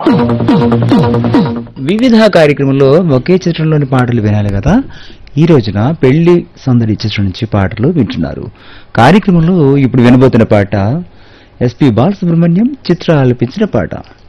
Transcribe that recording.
వివిధ కార్యక్రమంలో ఒకే చిత్రంలోని పాటలు వినాలి కదా. ఈ రోజున పెళ్లి సందడి చిత్రం నుంచి పాటలు వింటున్నారు. కార్యక్రమంలో ఇప్పుడు వినబోతున్న పాట ఎస్పి బాలసుబ్రహ్మణ్యం చిత్ర ఆలపించిన పాట.